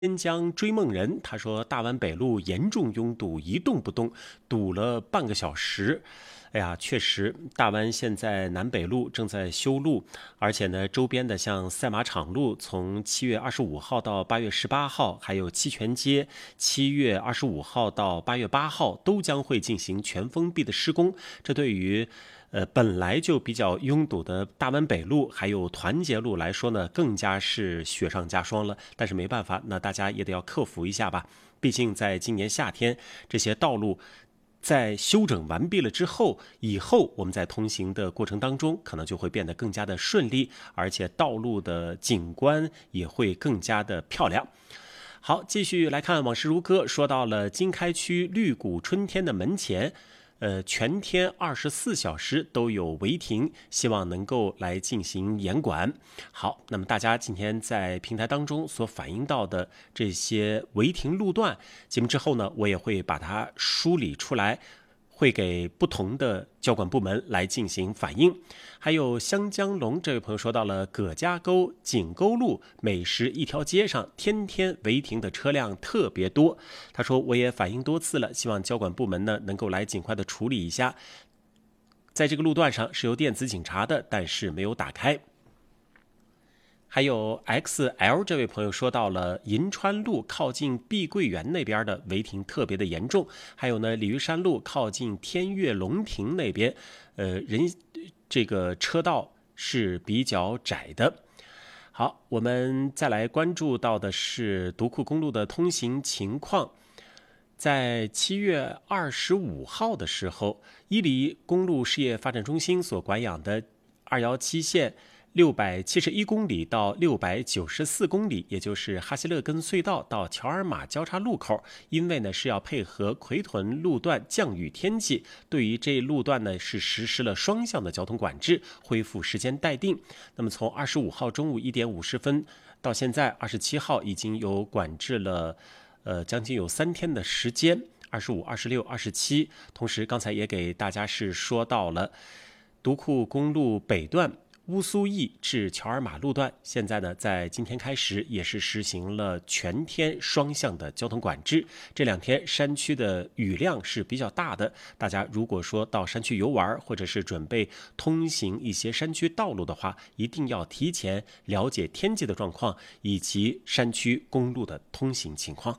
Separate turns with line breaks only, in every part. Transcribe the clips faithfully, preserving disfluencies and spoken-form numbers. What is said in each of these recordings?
边疆追梦人他说，大湾北路严重拥堵，一动不动，堵了半个小时。哎呀，确实，大湾现在南北路正在修路，而且呢，周边的像赛马场路，从七月二十五号到八月十八号，还有期权街，七月二十五号到八月八号都将会进行全封闭的施工。这对于呃，本来就比较拥堵的大湾北路还有团结路来说呢，更加是雪上加霜了。但是没办法，那大家也得要克服一下吧。毕竟在今年夏天，这些道路在修整完毕了之后，以后我们在通行的过程当中，可能就会变得更加的顺利，而且道路的景观也会更加的漂亮。好，继续来看往事如歌，说到了经开区绿谷春天的门前。呃，全天二十四小时都有违停，希望能够来进行严管。好，那么大家今天在平台当中所反映到的这些违停路段，节目之后呢，我也会把它梳理出来，会给不同的交管部门来进行反映。还有香江龙这位朋友说到了葛家沟锦沟路美食一条街上天天违停的车辆特别多，他说我也反映多次了，希望交管部门呢能够来尽快的处理一下。在这个路段上是有电子警察的，但是没有打开。还有 X L 这位朋友说到了银川路靠近碧桂园那边的违停特别的严重，还有呢鲤鱼山路靠近天悦龙庭那边，呃，人这个车道是比较窄的。好，我们再来关注到的是独库公路的通行情况。在七月二十五号的时候，伊犁公路事业发展中心所管养的二一七线六百七十一公里到六百九十四公里，也就是哈希勒根隧道到乔尔玛交叉路口，因为呢是要配合奎屯路段降雨天气，对于这一路段呢是实施了双向的交通管制，恢复时间待定。那么从二十五号中午一点五十分到现在二十七号已经有管制了呃将近有三天的时间，二十五、二十六、二十七。同时刚才也给大家是说到了独库公路北段乌苏驿至乔尔玛路段，现在呢，在今天开始也是实行了全天双向的交通管制。这两天山区的雨量是比较大的，大家如果说到山区游玩，或者是准备通行一些山区道路的话，一定要提前了解天气的状况以及山区公路的通行情况。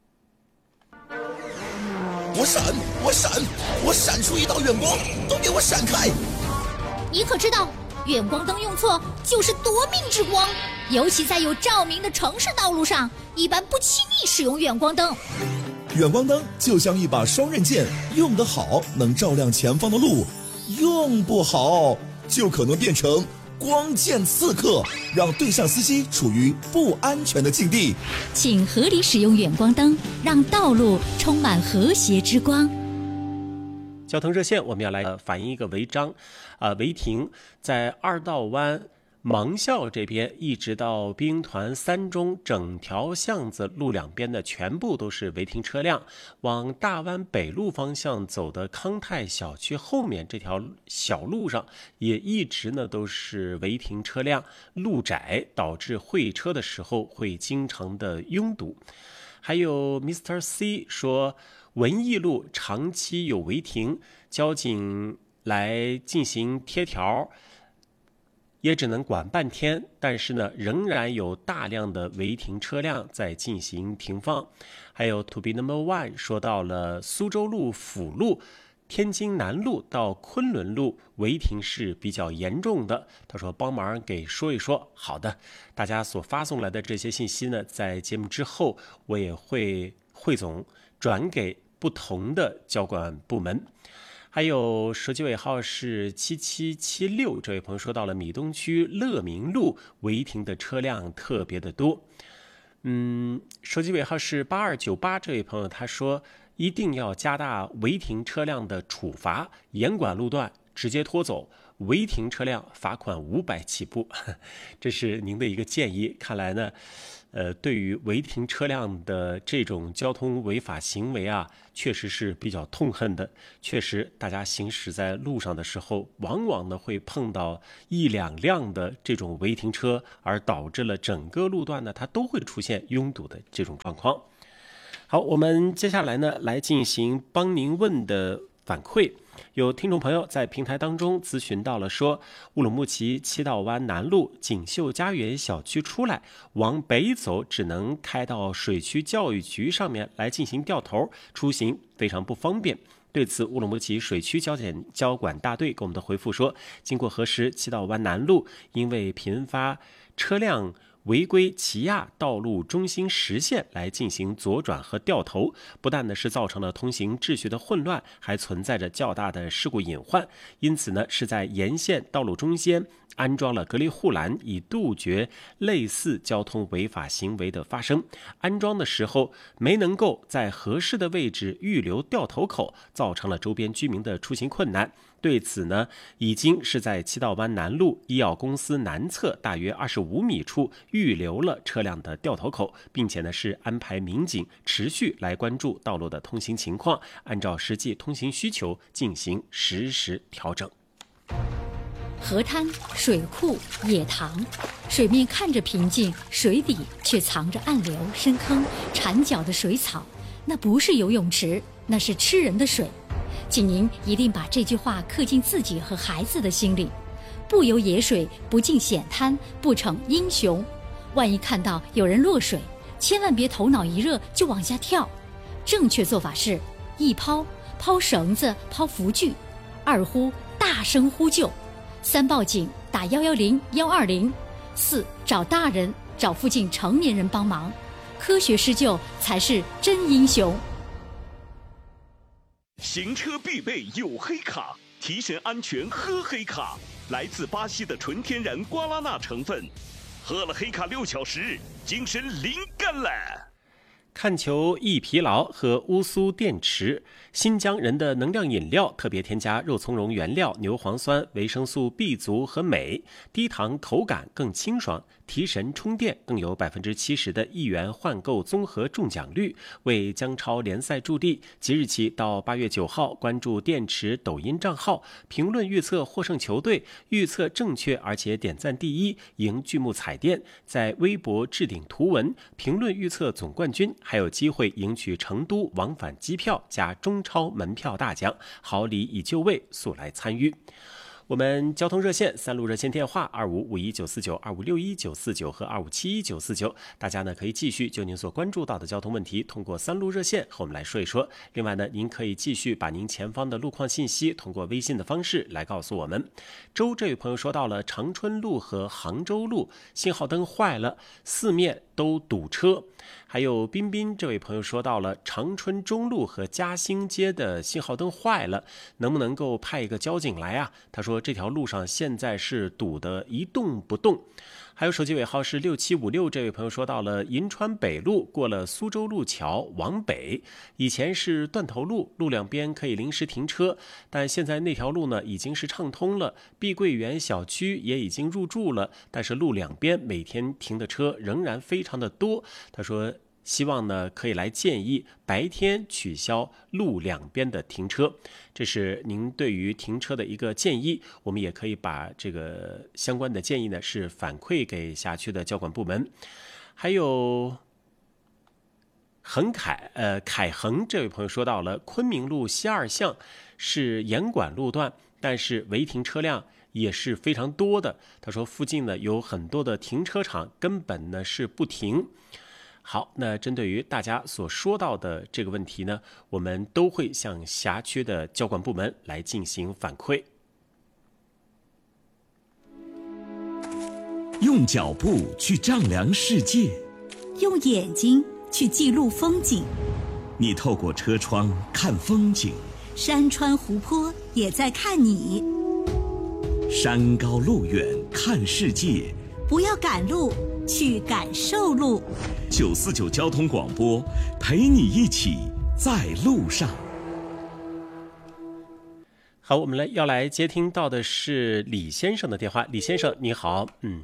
我闪，我闪，我闪出一道远光，都给我闪开！
你可知道？远光灯用错就是夺命之光，尤其在有照明的城市道路上，一般不轻易使用远光灯。
远光灯就像一把双刃剑，用得好能照亮前方的路，用不好就可能变成光剑刺客，让对向司机处于不安全的境地。
请合理使用远光灯，让道路充满和谐之光。
交通热线，我们要来反映一个违章，啊、呃，违停在二道湾盲校这边，一直到兵团三中，整条巷子路两边的全部都是违停车辆。往大湾北路方向走的康泰小区后面这条小路上，也一直呢都是违停车辆，路窄导致会车的时候会经常的拥堵。还有 Mister C 说，文艺路长期有违停，交警来进行贴条，也只能管半天，但是呢，仍然有大量的违停车辆在进行停放。还有 To be number one 说到了苏州路辅路天津南路到昆仑路违停是比较严重的，他说帮忙给说一说。好的，大家所发送来的这些信息呢，在节目之后我也会汇总转给不同的交管部门。还有手机尾号是七七七六，这位朋友说到了米东区乐明路违停的车辆特别的多。嗯，手机尾号是八二九八，这位朋友他说一定要加大违停车辆的处罚，严管路段直接拖走，违停车辆罚款五百起步。这是您的一个建议，看来呢呃，对于违停车辆的这种交通违法行为啊，确实是比较痛恨的。确实，大家行驶在路上的时候，往往呢会碰到一两辆的这种违停车，而导致了整个路段呢它都会出现拥堵的这种状况。好，我们接下来呢来进行帮您问的反馈。有听众朋友在平台当中咨询到了说，乌鲁木齐七道湾南路锦绣家园小区出来，往北走只能开到水区教育局上面来进行掉头，出行非常不方便。对此，乌鲁木齐水区交检交管大队给我们的回复说，经过核实，七道湾南路因为频发车辆违规骑压道路中心实线来进行左转和掉头，不但呢是造成了通行秩序的混乱，还存在着较大的事故隐患。因此呢，是在沿线道路中间安装了隔离护栏，以杜绝类似交通违法行为的发生。安装的时候没能够在合适的位置预留掉头口，造成了周边居民的出行困难。对此呢，已经是在七道湾南路医药公司南侧大约二十五米处预留了车辆的掉头口，并且呢是安排民警持续来关注道路的通行情况，按照实际通行需求进行实时调整。
河滩、水库、野塘，水面看着平静，水底却藏着暗流、深坑、缠脚的水草，那不是游泳池，那是吃人的水。请您一定把这句话刻进自己和孩子的心里：不游野水，不进险滩，不成英雄。万一看到有人落水，千万别头脑一热就往下跳。正确做法是：一抛，抛绳子，抛浮具；二呼，大声呼救；三报警，打一一零、一二零；四找大人，找附近成年人帮忙。科学施救才是真英雄。
行车必备有黑卡，提神安全喝黑卡，来自巴西的纯天然瓜拉纳成分，喝了黑卡六小时，精神灵感了。
看球易疲劳和乌苏电池，新疆人的能量饮料特别添加肉苁蓉原料、牛磺酸、维生素 B 族和镁，低糖口感更清爽，提神充电，更有百分之七十的一元换购综合中奖率，为姜超联赛助力。即日起到八月九号，关注电池抖音账号，评论预测获胜球队，预测正确而且点赞第一，赢巨幕彩电。在微博置顶图文，评论预测总冠军，还有机会赢取成都往返机票加中超门票大奖，好礼已就位，速来参与。我们交通热线三路热线电话二五五一九四九、二五六一九四九和二五七一九四九，大家呢可以继续就您所关注到的交通问题，通过三路热线和我们来说一说。另外呢，您可以继续把您前方的路况信息通过微信的方式来告诉我们。周这位朋友说到了长春路和杭州路信号灯坏了，四面都堵车。还有彬彬这位朋友说到了长春中路和嘉兴街的信号灯坏了，能不能够派一个交警来啊？他说这条路上现在是堵得一动不动。还有手机尾号是六七五六这位朋友说到了银川北路过了苏州路桥往北，以前是断头路，路两边可以临时停车，但现在那条路呢已经是畅通了，碧桂园小区也已经入驻了，但是路两边每天停的车仍然非常的多。他说希望呢可以来建议白天取消路两边的停车，这是您对于停车的一个建议。我们也可以把这个相关的建议呢是反馈给辖区的交管部门。还有恒凯呃凯恒这位朋友说到了昆明路西二巷是严管路段，但是违停车辆也是非常多的。他说附近呢有很多的停车场根本呢是不停。好，那针对于大家所说到的这个问题呢，我们都会向辖区的交管部门来进行反馈。
用脚步去丈量世界，
用眼睛去记录风景。
你透过车窗看风景，
山川湖泊也在看你。
山高路远看世界，
不要赶路，去感受路。
九四九交通广播，陪你一起在路上。
好，我们来要来接听到的是李先生的电话。李先生你好。嗯，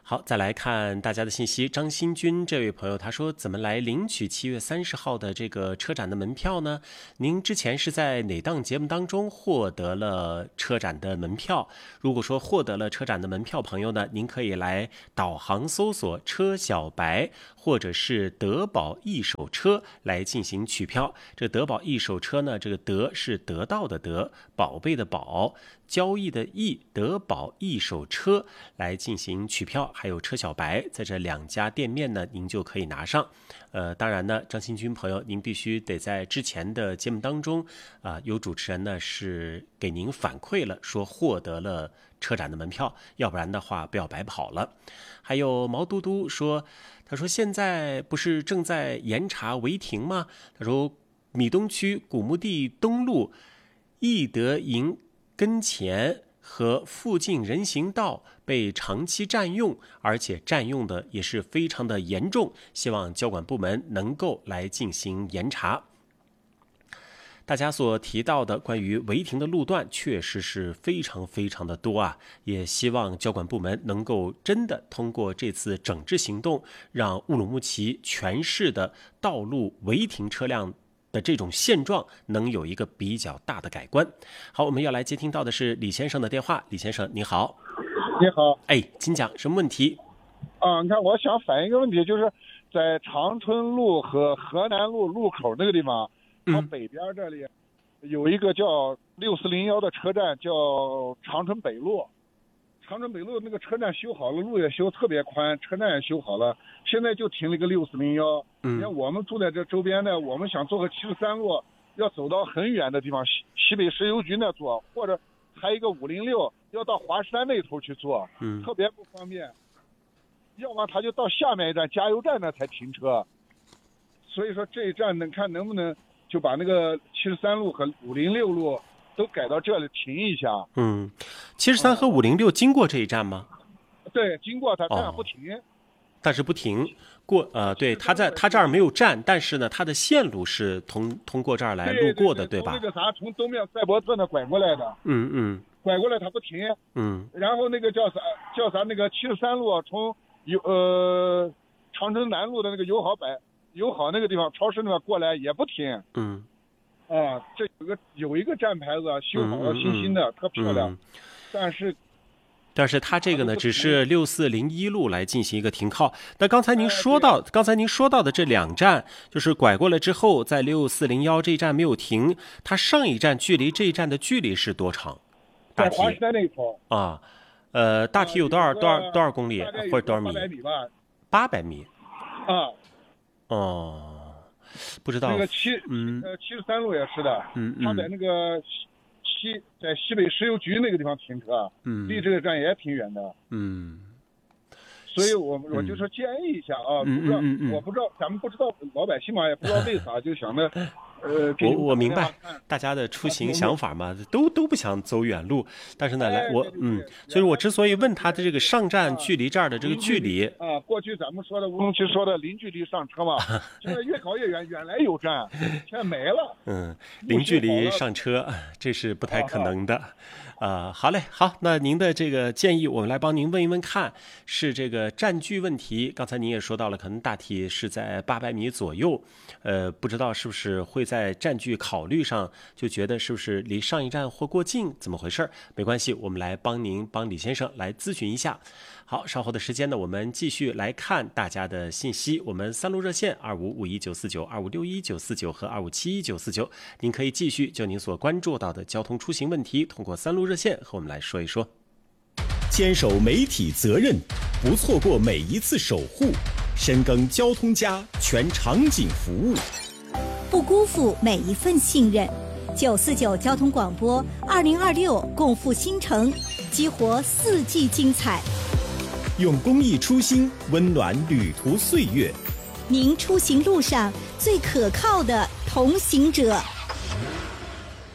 好，再来看大家的信息。张新军这位朋友他说，怎么来领取七月三十号的这个车展的门票呢？您之前是在哪档节目当中获得了车展的门票？如果说获得了车展的门票朋友呢，您可以来导航搜索车小白或者是德宝一手车来进行取票。这德宝一手车呢，这个德是得到的得，宝贝的宝，交易的易，德宝一手车来进行取票。还有车小白，在这两家店面呢，您就可以拿上。呃，当然呢，张新军朋友，您必须得在之前的节目当中啊、呃，有主持人呢是给您反馈了，说获得了车展的门票，要不然的话不要白跑了。还有毛嘟嘟说，他说现在不是正在严查违停吗？他说米东区古墓地东路义德营跟前和附近人行道被长期占用，而且占用的也是非常的严重，希望交管部门能够来进行严查。大家所提到的关于违停的路段确实是非常非常的多啊，也希望交管部门能够真的通过这次整治行动，让乌鲁木齐全市的道路违停车辆的这种现状能有一个比较大的改观。好，我们要来接听到的是李先生的电话。李先生你好。
你好。
哎，请讲，什么问题？
啊，你看，我想反映一个问题，就是在长春路和河南路路口那个地方，它北边这里有一个叫六四零幺的车站，叫长春北路。长春北路那个车站修好了，路也修特别宽，车站也修好了，现在就停了一个六四零幺。你看我们住在这周边的，我们想坐个七十三路，要走到很远的地方，西西北石油局那坐，或者还有一个五零六，要到华山那头去坐，
嗯，
特别不方便。要么他就到下面一站加油站那才停车。所以说这一站能看能不能就把那个七十三路和五零六路都改到这里停一下。
嗯，七十三和五零六经过这一站吗？
对，经过它，但不停。
哦，但是不停过，呃，对，它在它这儿没有站，但是呢，它的线路是通通过这儿来路过的，
对, 对, 对, 对
吧？
从那个啥，从东面赛博特那拐过来的。
嗯嗯。
拐过来它不停。
嗯。
然后那个叫啥叫啥那个七十三路从友呃长春南路的那个友好百友好那个地方超市那边过来也不停。
嗯。
啊，这有个有一个站牌子修好了，新新的，
嗯嗯、
特漂亮，
嗯、
但是，
但是它这个呢，只是六四零一路来进行一个停靠。那刚才您说到，刚才您说到的这两站，就是拐过来之后，在六四零幺这一站没有停，它上一站距离这一站的距离是多长？大体
在华山那一头
啊，呃，大体有多少、啊、多少多少公里或者多少米？
八百米吧。
八百米。
啊。
哦。不知道
那个七
嗯
呃七十三路也是的，
嗯嗯，
他在那个西在西北石油局那个地方停车，
嗯，
离这个站也挺远的，
嗯，
所以我我就说建议一下啊，
嗯、
不知道、
嗯嗯、
我不知道咱们不知道老百姓嘛，也不知道为啥就想着。呃，
我我明白大家的出行想法嘛，都都不想走远路，但是呢，来我嗯，所以我之所以问他的这个上站距离这儿的这个距离
啊，过去咱们说的乌鲁木齐说的零距离上车嘛，现在越搞越远，原来有站，现在没了。
嗯，零距离上车，这是不太可能的。啊、呃，好嘞，好，那您的这个建议，我们来帮您问一问看，是这个占距问题。刚才您也说到了，可能大体是在八百米左右，呃，不知道是不是会在占距考虑上就觉得是不是离上一站或过近，怎么回事？没关系，我们来帮您帮李先生来咨询一下。好，稍后的时间呢，我们继续来看大家的信息。我们三路热线二五五一九四九、二五六一九四九和二五七一九四九，您可以继续就您所关注到的交通出行问题，通过三路热线和我们来说一说。
坚守媒体责任，不错过每一次守护，深耕交通家，全场景服务，
不辜负每一份信任。九四九交通广播二零二六共赴新城，激活四季精彩。
用公益初心温暖旅途岁月，
您出行路上最可靠的同行者。
好，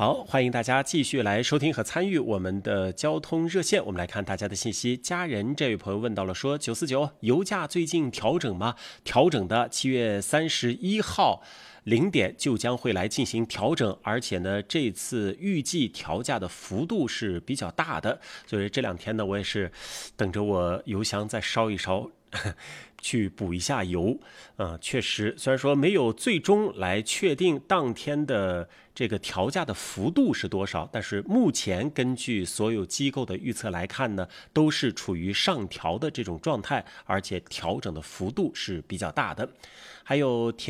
好，欢迎大家继续来收听和参与我们的交通热线。我们来看大家的信息。家人这位朋友问到了，说九四九油价最近调整吗？调整的，七月三十一号零点就将会来进行调整，而且呢，这次预计调价的幅度是比较大的，所以这两天呢，我也是等着我油箱再烧一烧。去补一下油，呃，确实，虽然说没有最终来确定当天的这个调价的幅度是多少，但是目前根据所有机构的预测来看呢，都是处于上调的这种状态，而且调整的幅度是比较大的。还有